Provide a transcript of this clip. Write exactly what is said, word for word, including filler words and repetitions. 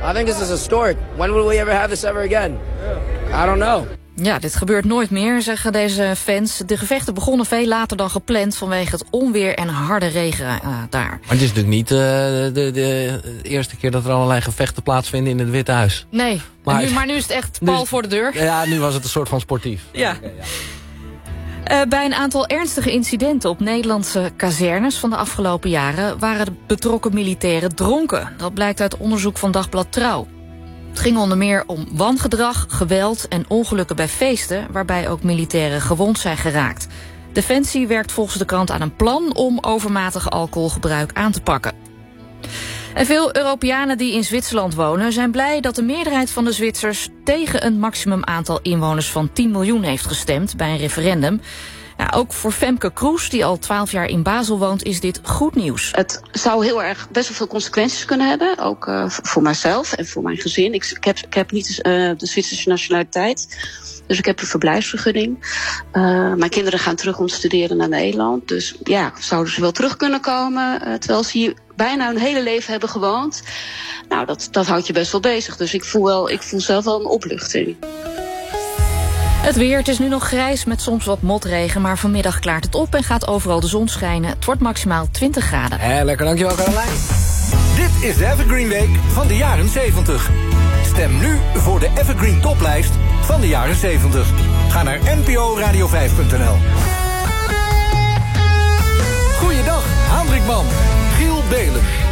I think this is historic. When will we ever have this ever again? I don't know. Ja, dit gebeurt nooit meer, zeggen deze fans. De gevechten begonnen veel later dan gepland vanwege het onweer en harde regen uh, daar. Maar het is natuurlijk niet uh, de, de, de eerste keer dat er allerlei gevechten plaatsvinden in het Witte Huis. Nee, maar, nu, maar nu is het echt pal nu, voor de deur. Ja, nu was het een soort van sportief. Ja. Okay, ja. Uh, bij een aantal ernstige incidenten op Nederlandse kazernes van de afgelopen jaren waren de betrokken militairen dronken. Dat blijkt uit onderzoek van Dagblad Trouw. Het ging onder meer om wangedrag, geweld en ongelukken bij feesten, waarbij ook militairen gewond zijn geraakt. Defensie werkt volgens de krant aan een plan om overmatig alcoholgebruik aan te pakken. En veel Europeanen die in Zwitserland wonen zijn blij dat de meerderheid van de Zwitsers tegen een maximum aantal inwoners van tien miljoen heeft gestemd bij een referendum. Ja, ook voor Femke Kroes, die al twaalf jaar in Basel woont, is dit goed nieuws. Het zou heel erg best wel veel consequenties kunnen hebben. Ook uh, voor mijzelf en voor mijn gezin. Ik, ik, heb, ik heb niet uh, de Zwitserse nationaliteit. Dus ik heb een verblijfsvergunning. Uh, mijn kinderen gaan terug om te studeren naar Nederland. Dus ja, zouden ze wel terug kunnen komen. Uh, terwijl ze hier bijna hun hele leven hebben gewoond. Nou, dat, dat houdt je best wel bezig. Dus ik voel, wel, ik voel zelf wel een opluchting. Het weer, het is nu nog grijs met soms wat motregen, maar vanmiddag klaart het op en gaat overal de zon schijnen. Het wordt maximaal twintig graden. Hé, lekker, dankjewel Caroline. Dit is de Evergreen Week van de jaren zeventig. Stem nu voor de Evergreen toplijst van de jaren zeventig. Ga naar n p o radio vijf punt n l. Goeiedag, Hendrik Man, Giel Belen.